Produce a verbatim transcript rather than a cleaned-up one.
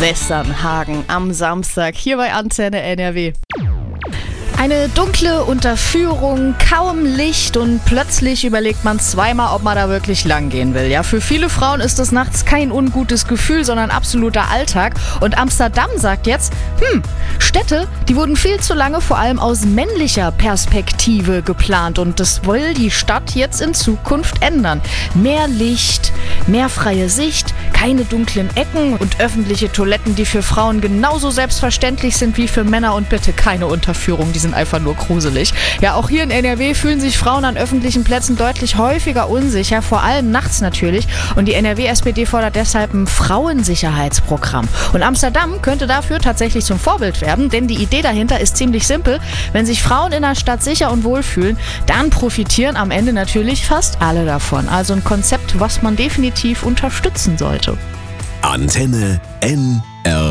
Westernhagen am Samstag hier bei Antenne N R W. Eine dunkle Unterführung, kaum Licht und plötzlich überlegt man zweimal, ob man da wirklich lang gehen will. Ja, für viele Frauen ist das nachts kein ungutes Gefühl, sondern absoluter Alltag. Und Amsterdam sagt jetzt, hm, Städte, die wurden viel zu lange vor allem aus männlicher Perspektive geplant und das will die Stadt jetzt in Zukunft ändern. Mehr Licht, mehr freie Sicht, keine dunklen Ecken und öffentliche Toiletten, die für Frauen genauso selbstverständlich sind wie für Männer und bitte keine Unterführung, die sind einfach nur gruselig. Ja, auch hier in N R W fühlen sich Frauen an öffentlichen Plätzen deutlich häufiger unsicher, vor allem nachts natürlich. Und die N R W-S P D fordert deshalb ein Frauensicherheitsprogramm. Und Amsterdam könnte dafür tatsächlich zum Vorbild werden, denn die Idee dahinter ist ziemlich simpel. Wenn sich Frauen in der Stadt sicher und wohl fühlen, dann profitieren am Ende natürlich fast alle davon. Also ein Konzept, was man definitiv unterstützen sollte. Antenne N R W.